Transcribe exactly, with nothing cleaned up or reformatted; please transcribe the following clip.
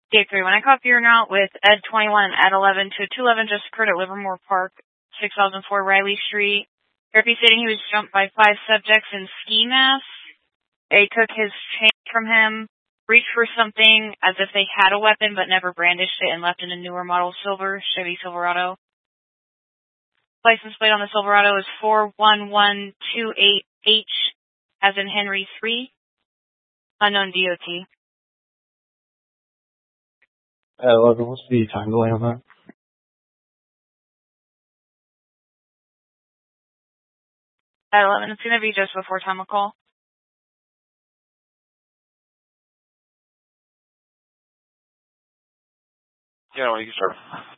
Day three, when I copy your route with Ed twenty-one and Ed eleven to two eleven just occurred at Livermore Park, six thousand four Riley Street. Therapy stating he was jumped by five subjects in ski masks. They took his chain from him, reached for something as if they had a weapon but never brandished it, and left in a newer model silver Chevy Silverado. License plate on the Silverado is four one one two eight H as in Henry three, unknown D O T. At eleven, what's the time delay on that? At eleven, it's going to be just before time of call. Yeah, well, you can start.